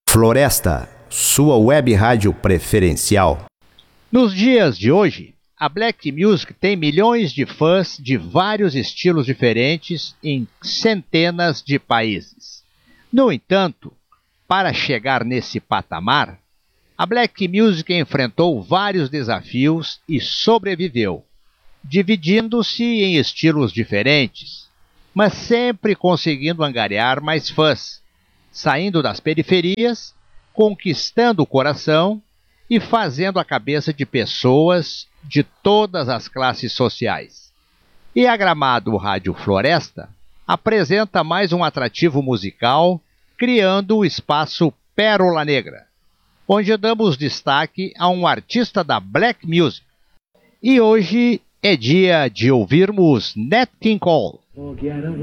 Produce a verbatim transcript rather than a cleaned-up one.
Floresta, sua web rádio preferencial. Nos dias de hoje, a Black Music tem milhões de fãs de vários estilos diferentes em centenas de países. No entanto, para chegar nesse patamar, a Black Music enfrentou vários desafios e sobreviveu, dividindo-se em estilos diferentes, mas sempre conseguindo angariar mais fãs, saindo das periferias, conquistando o coração e fazendo a cabeça de pessoas de todas as classes sociais. E a Gramado Rádio Floresta apresenta mais um atrativo musical, criando o espaço Pérola Negra, onde damos destaque a um artista da Black Music. E hoje é dia de ouvirmos Nat King Cole.